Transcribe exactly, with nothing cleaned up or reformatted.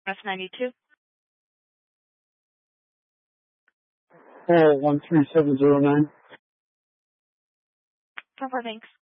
S ninety-two. four one three seven zero nine. Four, thanks.